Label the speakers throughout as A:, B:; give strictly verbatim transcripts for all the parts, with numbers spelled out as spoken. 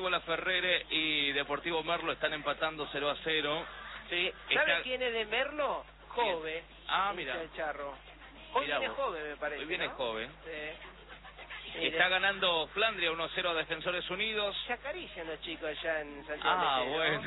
A: Deportivo La Ferrere y Deportivo Merlo están empatando cero a cero.
B: Sí. ¿Sabe
A: Está...
B: quién es de Merlo? Jove.
A: Ah, mira.
B: El Charro. Hoy
A: Mirá
B: viene
A: vos.
B: Jove, me parece.
A: Hoy viene
B: ¿no?
A: Jove.
B: Sí.
A: Está ganando Flandria uno a cero a Defensores Unidos.
B: Se acarician los chicos allá en Santiago.
A: Ah,
B: del Estero,
A: bueno.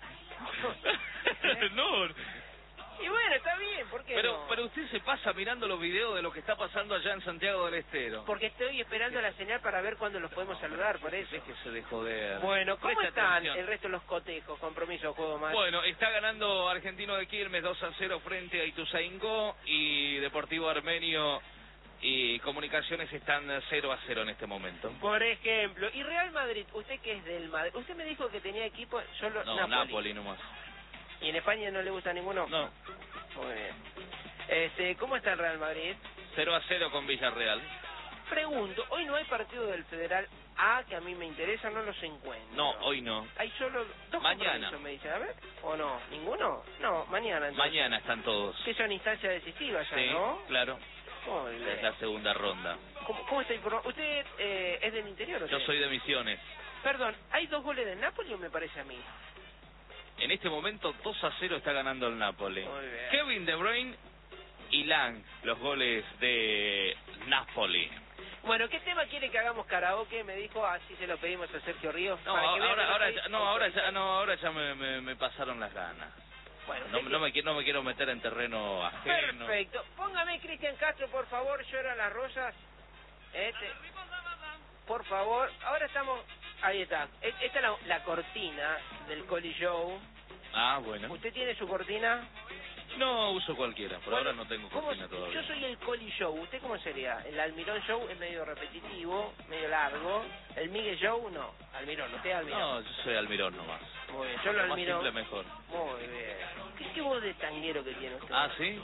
B: ¿no?
A: no.
B: Y bueno, está bien, ¿por qué
A: Pero,
B: no?
A: pero usted se pasa mirando los videos de lo que está pasando allá en Santiago del Estero.
B: Porque estoy esperando la señal para ver cuándo los podemos saludar, por eso.
A: Déjese de joder.
B: Bueno, ¿cómo
A: Preste
B: están
A: atención.
B: el resto de los cotejos? Compromiso, juego más.
A: Bueno, está ganando Argentino de Quilmes dos a cero frente a Ituzaingó y Deportivo Armenio y Comunicaciones están cero a cero en este momento.
B: Por ejemplo, y Real Madrid, usted que es del Madrid, usted me dijo que tenía equipo solo
A: No,
B: Napoli.
A: Napoli nomás.
B: ¿Y en España no le gusta ninguno?
A: No,
B: Muy bien. Este, ¿cómo está el Real Madrid?
A: cero a cero con Villarreal.
B: Pregunto, hoy no hay partido del Federal A que a mí me interesa, no los encuentro.
A: No, hoy no.
B: Hay solo dos
A: Mañana.
B: compromisos, me dicen. A ver, ¿o no? ¿Ninguno? No, mañana entonces.
A: Mañana están todos.
B: Que son instancias decisivas ya,
A: Sí,
B: ¿no?
A: claro.
B: Muy bien.
A: Es la segunda ronda.
B: ¿Cómo, cómo está informado? ¿Usted eh, es del interior o
A: Yo
B: qué?
A: soy de Misiones.
B: Perdón, ¿hay dos goles de Napoli o me parece a mí?
A: En este momento dos a cero está ganando el Napoli.
B: Muy bien.
A: Kevin De Bruyne y Lang, los goles de Napoli.
B: Bueno, ¿qué tema quiere que hagamos karaoke? Me dijo, así se lo pedimos a Sergio Ríos.
A: No,
B: para que vea
A: ahora,
B: que
A: ahora,
B: soy
A: ya, no, ahora ya,
B: autorizado.
A: no, ahora ya me, me, me pasaron las ganas.
B: Bueno,
A: No,
B: usted
A: no me quiero, no me quiero meter en terreno ajeno.
B: Perfecto. Póngame Cristian Castro, por favor, llora las rosas. Este, por favor, ahora estamos... Ahí está. E- Esta es la, la cortina del Coli Show.
A: Ah, bueno.
B: ¿Usted tiene su cortina?
A: No uso cualquiera, por
B: Bueno,
A: ahora no tengo
B: ¿cómo
A: cortina
B: se-
A: todavía.
B: Yo soy el Coli Show. ¿Usted cómo sería? El Almirón Show es medio repetitivo, medio largo. El Miguel Show, no. Almirón, usted es Almirón.
A: No, yo soy Almirón nomás.
B: Muy bien, yo lo
A: Lo más
B: Almirón.
A: simple mejor.
B: Muy bien. ¿Qué, qué voz de tanguero que tiene usted?
A: Ah, ¿sí?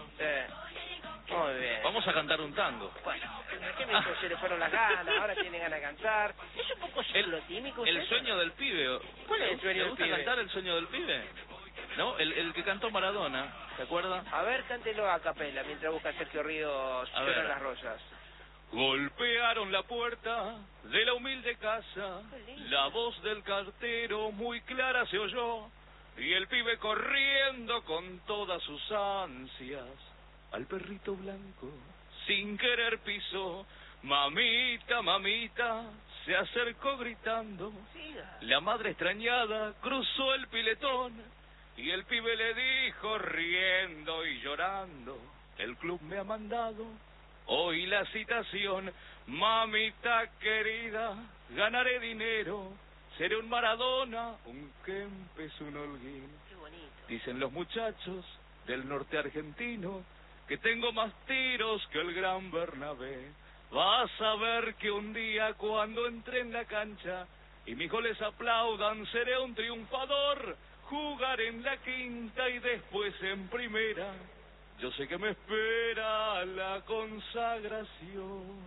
B: Sí. Muy bien.
A: Vamos a cantar un tango.
B: Bueno, ¿qué me dijo? Se le fueron las ganas, ahora tiene ganas de cantar. ¿Es un poco ciclotímico usted?
A: El sueño del pibe.
B: ¿Cuál es el sueño
A: ¿Te
B: del
A: gusta
B: pibe?
A: cantar el sueño del pibe? ¿No? El, el que cantó Maradona, ¿te acuerdas?
B: A ver, cántelo a capela mientras busca Sergio Ríos
A: A
B: Lloran
A: ver.
B: las rosas.
A: Golpearon la puerta de la humilde casa,
B: Qué lindo.
A: la voz del cartero muy clara se oyó, y el pibe corriendo con todas sus ansias, al perrito blanco sin querer pisó, mamita, mamita, se acercó gritando,
B: Siga.
A: la madre extrañada cruzó el piletón, y el pibe le dijo riendo y llorando, el club me ha mandado hoy la citación, mamita querida, ganaré dinero, seré un Maradona, un Kempes, un Holguín.
B: Qué bonito.
A: Dicen los muchachos del norte argentino que tengo más tiros que el gran Bernabé. Vas a ver que un día cuando entre en la cancha y mis goles aplaudan, seré un triunfador, jugaré en la quinta y después en primera. Yo sé que me espera la consagración.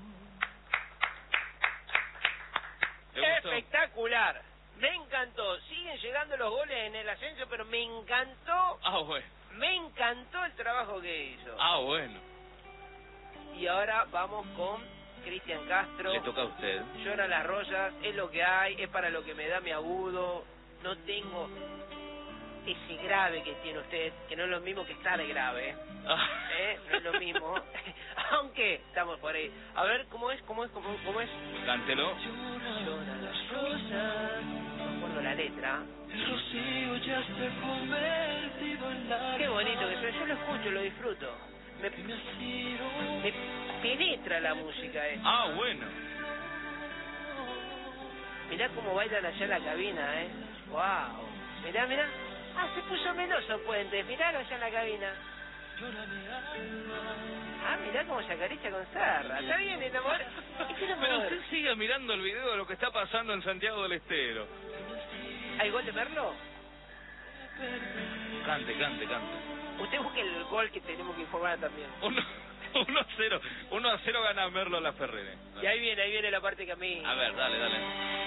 A: ¿Te gustó?
B: Espectacular. Me encantó. Siguen llegando los goles en el ascenso, pero me encantó,
A: Ah, bueno.
B: me encantó el trabajo que hizo.
A: Ah, bueno.
B: Y ahora vamos con Cristian Castro.
A: Le toca a usted.
B: Llora las rosas, es lo que hay, es para lo que me da mi agudo. No tengo ese grave que tiene usted, que no es lo mismo que estar grave.
A: Ah.
B: ¿Eh? No es lo mismo. Aunque estamos por ahí. A ver, ¿cómo es? ¿Cómo es? ¿Cómo, cómo es?
A: Cántelo.
B: Llora las rosas. No me acuerdo la letra.
C: El rocío ya se ha convertido en la...
B: Qué bonito que suena. Yo lo escucho, lo disfruto. Me,
C: que me ha sido...
B: me penetra la música esta.
A: Ah, bueno.
B: Mirá cómo bailan allá en la cabina, ¿eh? Wow. Mirá, mirá. Ah, se puso meloso Puente. Mirá allá en la cabina.
C: Llora mi alma.
B: Ah, mirá cómo se acaricia con Sarra. Está bien, enamorado. Es
A: Pero
B: enamorado.
A: usted sigue mirando el video de lo que está pasando en Santiago del Estero.
B: ¿Hay gol de Merlo?
A: Cante, cante, cante.
B: Usted busque el gol que tenemos que informar también.
A: Uno, uno a cero. Uno a cero gana Merlo La Ferrere.
B: Y ahí viene, ahí viene la parte que a mí...
A: A ver, dale, dale.